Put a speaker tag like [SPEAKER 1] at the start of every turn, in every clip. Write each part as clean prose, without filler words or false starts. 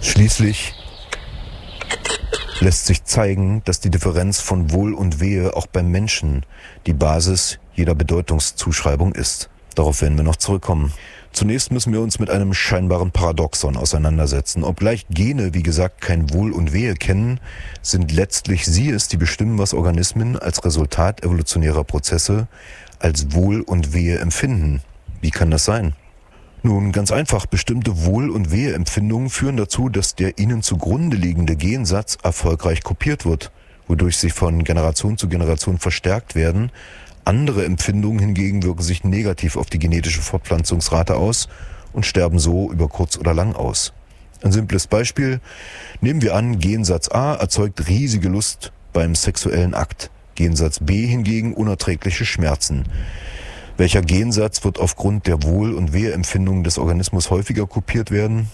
[SPEAKER 1] Schließlich lässt sich zeigen, dass die Differenz von Wohl und Wehe auch beim Menschen die Basis jeder Bedeutungszuschreibung ist. Darauf werden wir noch zurückkommen. Zunächst müssen wir uns mit einem scheinbaren Paradoxon auseinandersetzen. Obgleich Gene, wie gesagt, kein Wohl und Wehe kennen, sind letztlich sie es, die bestimmen, was Organismen als Resultat evolutionärer Prozesse als Wohl und Wehe empfinden. Wie kann das sein? Nun, ganz einfach, bestimmte Wohl- und Weheempfindungen führen dazu, dass der ihnen zugrunde liegende Gensatz erfolgreich kopiert wird, wodurch sie von Generation zu Generation verstärkt werden. Andere Empfindungen hingegen wirken sich negativ auf die genetische Fortpflanzungsrate aus und sterben so über kurz oder lang aus. Ein simples Beispiel: Nehmen wir an, Gensatz A erzeugt riesige Lust beim sexuellen Akt, Gensatz B hingegen unerträgliche Schmerzen. Welcher Gensatz wird aufgrund der Wohl- und Weheempfindungen des Organismus häufiger kopiert werden?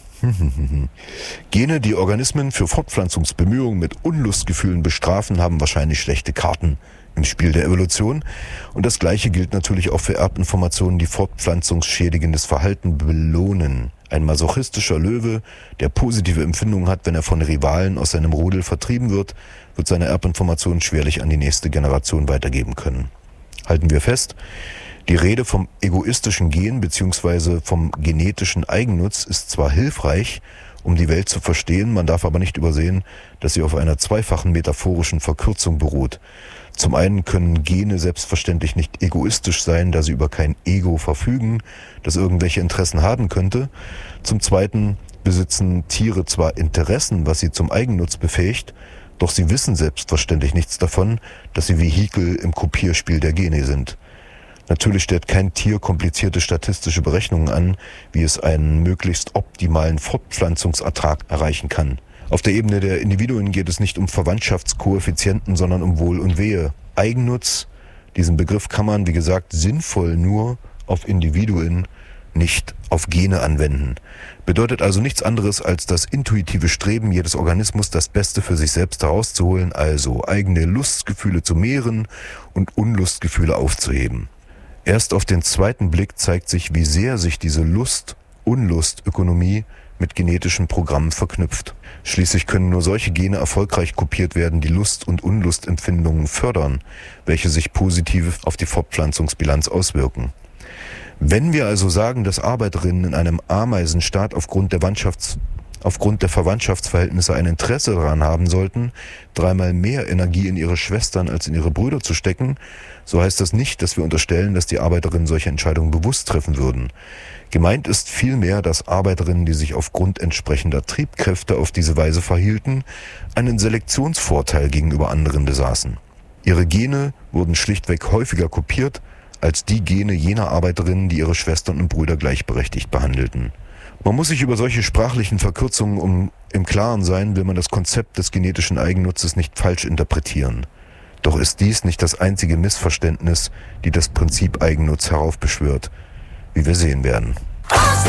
[SPEAKER 1] Gene, die Organismen für Fortpflanzungsbemühungen mit Unlustgefühlen bestrafen, haben wahrscheinlich schlechte Karten im Spiel der Evolution. Und das Gleiche gilt natürlich auch für Erbinformationen, die fortpflanzungsschädigendes Verhalten belohnen. Ein masochistischer Löwe, der positive Empfindungen hat, wenn er von Rivalen aus seinem Rudel vertrieben wird seine Erbinformationen schwerlich an die nächste Generation weitergeben können. Halten wir fest: Die Rede vom egoistischen Gen bzw. vom genetischen Eigennutz ist zwar hilfreich, um die Welt zu verstehen, man darf aber nicht übersehen, dass sie auf einer zweifachen metaphorischen Verkürzung beruht. Zum einen können Gene selbstverständlich nicht egoistisch sein, da sie über kein Ego verfügen, das irgendwelche Interessen haben könnte. Zum zweiten besitzen Tiere zwar Interessen, was sie zum Eigennutz befähigt, doch sie wissen selbstverständlich nichts davon, dass sie Vehikel im Kopierspiel der Gene sind. Natürlich stellt kein Tier komplizierte statistische Berechnungen an, wie es einen möglichst optimalen Fortpflanzungsertrag erreichen kann. Auf der Ebene der Individuen geht es nicht um Verwandtschaftskoeffizienten, sondern um Wohl und Wehe. Eigennutz, diesen Begriff kann man, wie gesagt, sinnvoll nur auf Individuen, nicht auf Gene anwenden. Bedeutet also nichts anderes als das intuitive Streben jedes Organismus, das Beste für sich selbst herauszuholen, also eigene Lustgefühle zu mehren und Unlustgefühle aufzuheben. Erst auf den zweiten Blick zeigt sich, wie sehr sich diese Lust-Unlust-Ökonomie mit genetischen Programmen verknüpft. Schließlich können nur solche Gene erfolgreich kopiert werden, die Lust- und Unlustempfindungen fördern, welche sich positiv auf die Fortpflanzungsbilanz auswirken. Wenn wir also sagen, dass Arbeiterinnen in einem Ameisenstaat aufgrund der Verwandtschaftsverhältnisse ein Interesse daran haben sollten, 3-mal mehr Energie in ihre Schwestern als in ihre Brüder zu stecken, so heißt das nicht, dass wir unterstellen, dass die Arbeiterinnen solche Entscheidungen bewusst treffen würden. Gemeint ist vielmehr, dass Arbeiterinnen, die sich aufgrund entsprechender Triebkräfte auf diese Weise verhielten, einen Selektionsvorteil gegenüber anderen besaßen. Ihre Gene wurden schlichtweg häufiger kopiert als die Gene jener Arbeiterinnen, die ihre Schwestern und Brüder gleichberechtigt behandelten. Man muss sich über solche sprachlichen Verkürzungen im Klaren sein, will man das Konzept des genetischen Eigennutzes nicht falsch interpretieren. Doch ist dies nicht das einzige Missverständnis, die das Prinzip Eigennutz heraufbeschwört, wie wir sehen werden.